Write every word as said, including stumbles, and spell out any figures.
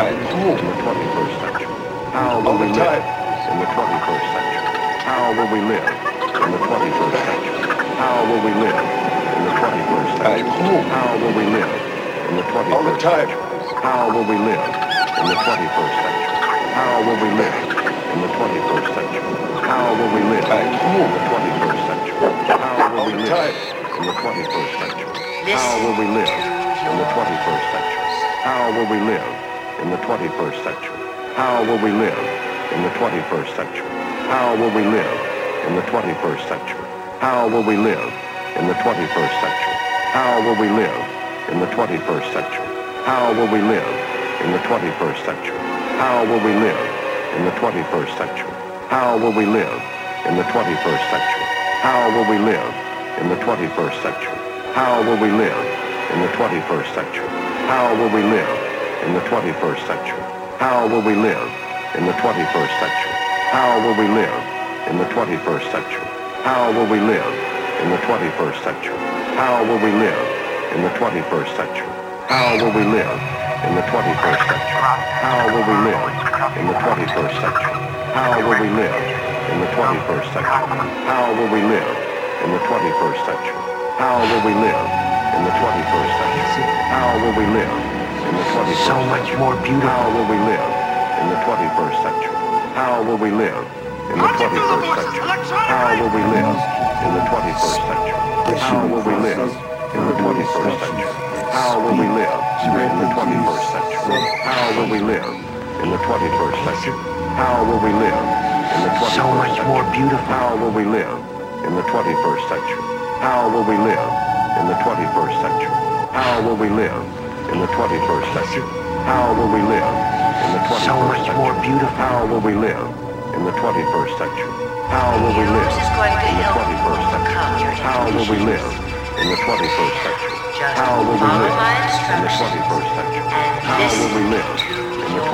at home in the twenty-first century? How will we live in the twenty-first century? How will we live in the twenty-first century? How will we live in the twenty-first century? At home. How will we live in the twenty-first century? How will we live in the twenty-first century? How will we live in the twenty-first century? How will we live at home in the twenty-first century? How will we live in the twenty-first century? How will we live in the twenty-first century? How will we live in the twenty-first century? How will we live in the twenty-first century? How will we live in the twenty-first century? How will we live in the twenty-first century? How will we live in the twenty-first century? How will we live in the twenty-first century? How will we live in the twenty-first century? How will we live in the twenty-first century? How will we live in the twenty-first century? How will we live in the twenty-first century? How will we live in the twenty-first century? How will we live in the twenty-first century? How will we live in the twenty-first century? How will we live in the twenty-first century? How will we live in the twenty-first century? How will we live in the twenty-first century? How will we live in the twenty-first century? How will we live in the twenty-first century? How will we live in the twenty-first century? How will we live in the twenty-first century? How will we live in the twenty-first century? So much more beautiful. How will we live in the twenty-first century? How will we live in the twenty-first century? How will we live in the twenty-first century? How will we live in the twenty-first century? How will we live in the twenty-first century? How will we live in the twenty-first century? How will we live in the twenty-first century? So much more beautiful. How will we live in the twenty-first century? How will we live in the twenty-first century? How will we live in the twenty-first century? How will we live in the twenty-first century? So much more beautiful. How will we live in the twenty-first century? How will we live in the twenty-first century? How will we live in the twenty-first century? How will we live in the twenty-first century? How will we live